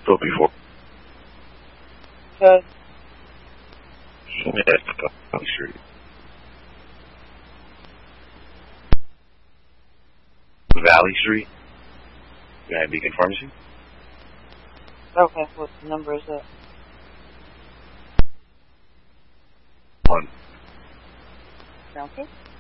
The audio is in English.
So before. Okay. Show me that Valley Street. Valley Street? Behind Beacon Pharmacy? Okay, what number is that? 1. Okay.